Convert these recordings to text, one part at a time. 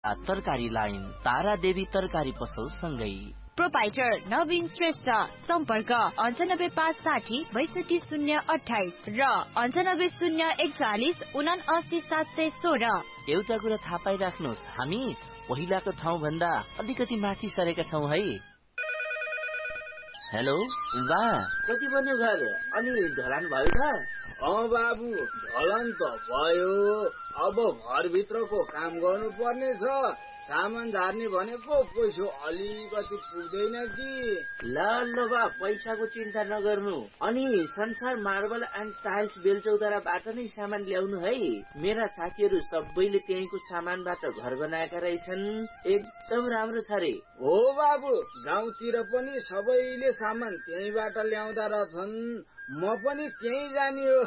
तरकारी लाइन तारा देवी तरकारी पसल सँगै प्रोपाइटर नवीन श्रेष्ठ सम्पर्क 9556606228 र 950140798716। एउटा कुरा थाहा पाइराख्नुहोस्, हामी पहिलाको ठाउँ भन्दा अलिकति माथि सरेका छौं है। हेलो बा, कति बन्यो घर? अनि ढलान भयो त? बाबु, ढलान त भयो। अब घरभित्रको काम गर्नु पर्ने छ। सामान झार्ने भनेको पैसा अलिकति पुग्दैन कि। ल बा, पैसाको चिन्ता नगर्नु। अनि संसार मार्बल एन्ड टाइल्स बेलचौताराबाट नै सामान ल्याउनु है। मेरा साथीहरू सबैले त्यहीँको सामानबाट घर बनाएका रहेछन्। एकदम राम्रो छ रे। हो बाबु, गाउँतिर पनि सबैले सामान त्यहीँबाट ल्याउँदा रहेछन्। म पनि त्यहीँ जाने हो।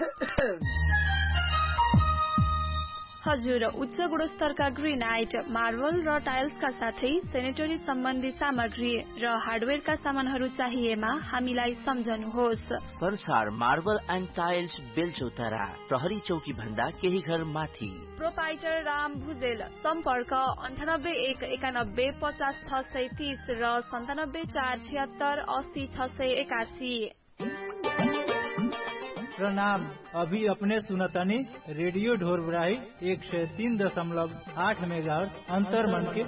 हजुर, उच्च गुणस्तरका ग्रेनाइट, मार्बल र टाइल्सका साथै सेनेटरी सम्बन्धी सामग्री र हार्डवेयरका सामानहरू चाहिएमा हामीलाई सम्झनुहोस्। संसार मार्बल एन्ड टाइल्स बेलचौतारा, प्रहरी चौकी भन्दा केही घर माथि। प्रोपाइटर राम भुजेल, सम्पर्क 9819150630 र 9747768081। प्रणाम। अभी अपने सुनतनी रेडियो ढोरबराही 103.8 मेगाहर्ट्ज अंतरमन के